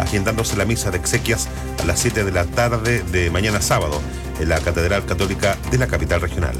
agendándose la misa de exequias a las 7 de la tarde de mañana sábado en la Catedral Católica de la capital regional.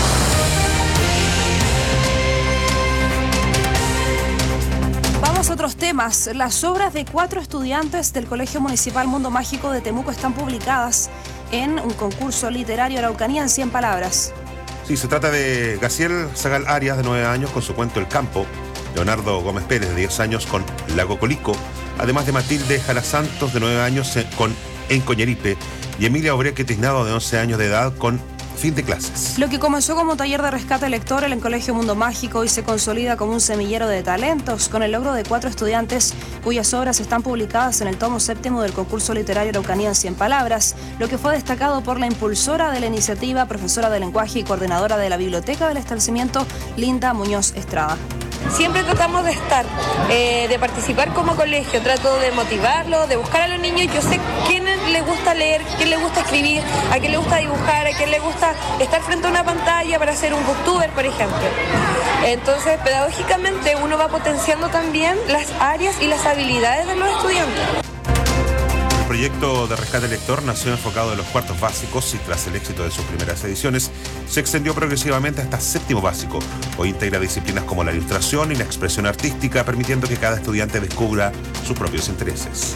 Vamos a otros temas. Las obras de 4 estudiantes del Colegio Municipal Mundo Mágico de Temuco están publicadas en un concurso literario Araucanía en 100 palabras. Sí, se trata de Gaciel Zagal Arias, de 9 años, con su cuento El Campo, Leonardo Gómez Pérez, de 10 años, con Lago Colico, además de Matilde Jara Santos, de 9 años, con En Coñeripe, y Emilia Obreque Tiznado, de 11 años de edad, con Fin de Clases. Lo que comenzó como taller de rescate lector en el Colegio Mundo Mágico y se consolida como un semillero de talentos, con el logro de 4 estudiantes cuyas obras están publicadas en el tomo 7º del concurso literario Araucanía en 100 palabras, lo que fue destacado por la impulsora de la iniciativa, profesora de lenguaje y coordinadora de la Biblioteca del Establecimiento, Linda Muñoz Estrada. Siempre tratamos de estar, de participar como colegio, trato de motivarlo, de buscar a los niños. Yo sé quién le gusta leer, quién le gusta escribir, a quién le gusta dibujar, a quién le gusta estar frente a una pantalla para ser un booktuber, por ejemplo. Entonces, pedagógicamente uno va potenciando también las áreas y las habilidades de los estudiantes. El proyecto de rescate lector nació enfocado en los cuartos básicos y tras el éxito de sus primeras ediciones se extendió progresivamente hasta 7º básico. Hoy integra disciplinas como la ilustración y la expresión artística, permitiendo que cada estudiante descubra sus propios intereses.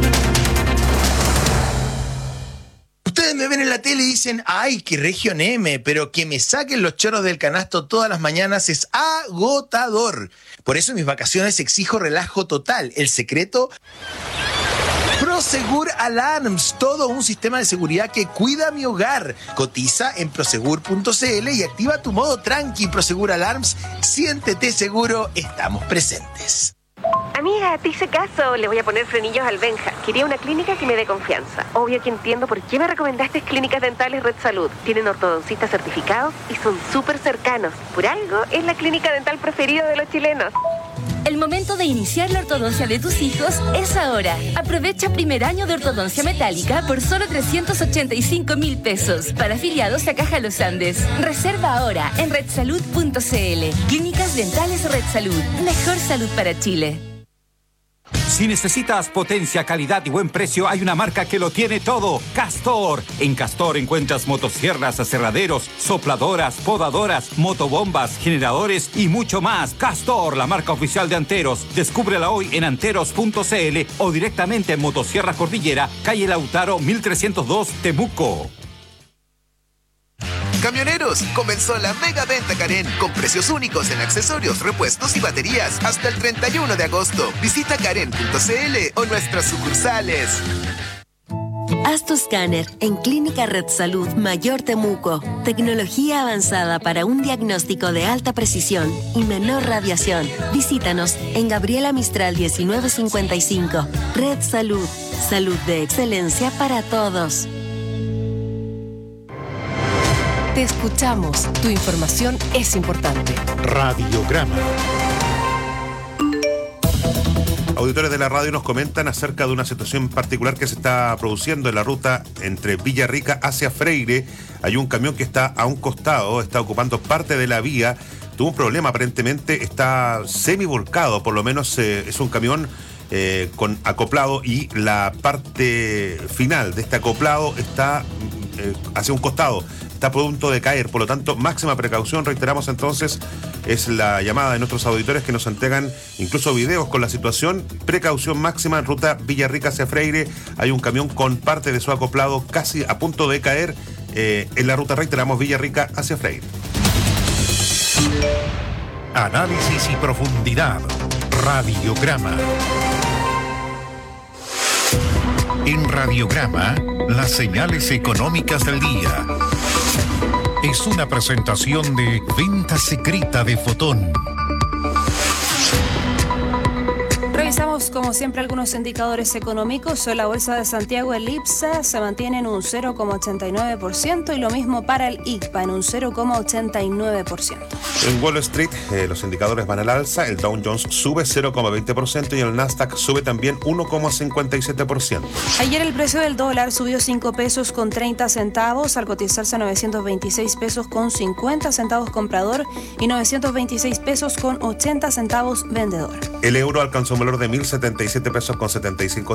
Ustedes me ven en la tele y dicen, ¡ay, qué región M! Pero que me saquen los choros del canasto todas las mañanas es agotador. Por eso en mis vacaciones exijo relajo total. El secreto... Prosegur Alarms, todo un sistema de seguridad que cuida mi hogar. Cotiza en prosegur.cl y activa tu modo tranqui. Prosegur Alarms, siéntete seguro, estamos presentes. Amiga, te hice caso, le voy a poner frenillos al Benja. Quería una clínica que me dé confianza. Obvio que entiendo por qué me recomendaste Clínicas Dentales Red Salud. Tienen ortodoncistas certificados y son súper cercanos. Por algo, es la clínica dental preferida de los chilenos. El momento de iniciar la ortodoncia de tus hijos es ahora. Aprovecha primer año de ortodoncia metálica por solo 385.000 pesos. Para afiliados a Caja Los Andes. Reserva ahora en redsalud.cl. Clínicas Dentales Red Salud. Mejor salud para Chile. Si necesitas potencia, calidad y buen precio, hay una marca que lo tiene todo. Castor. En Castor encuentras motosierras, aserraderos, sopladoras, podadoras, motobombas, generadores y mucho más. Castor, la marca oficial de Anteros. Descúbrela hoy en anteros.cl o directamente en Motosierra Cordillera, calle Lautaro 1302, Temuco. Camioneros, comenzó la mega venta Karen con precios únicos en accesorios, repuestos y baterías hasta el 31 de agosto. Visita karen.cl o nuestras sucursales. Haz tu escáner en Clínica Red Salud Mayor Temuco. Tecnología avanzada para un diagnóstico de alta precisión y menor radiación. Visítanos en Gabriela Mistral 1955. Red Salud. Salud de excelencia para todos. Te escuchamos. Tu información es importante. Radiograma. Auditores de la radio nos comentan acerca de una situación particular que se está produciendo en la ruta entre Villarrica hacia Freire. Hay un camión que está a un costado, está ocupando parte de la vía. Tuvo un problema, aparentemente está semi-volcado, por lo menos es un camión con acoplado y la parte final de este acoplado está hacia un costado. Está a punto de caer, por lo tanto, máxima precaución. Reiteramos entonces, es la llamada de nuestros auditores que nos entregan incluso videos con la situación. Precaución máxima en ruta Villarrica hacia Freire. Hay un camión con parte de su acoplado casi a punto de caer en la ruta, reiteramos, Villarrica hacia Freire. Análisis y profundidad. Radiograma. En Radiograma, las señales económicas del día. Es una presentación de Venta Secreta de Fotón. Revisamos como siempre algunos indicadores económicos. La Bolsa de Santiago, el IPSA, se mantiene en un 0,89% y lo mismo para el ICPA en un 0,89%. En Wall Street los indicadores van al alza. El Dow Jones sube 0,20% y el Nasdaq sube también 1,57%. Ayer el precio del dólar subió 5 pesos con 30 centavos al cotizarse a 926 pesos con 50 centavos comprador y 926 pesos con 80 centavos vendedor. El euro alcanzó un valor de 1.077 pesos con 75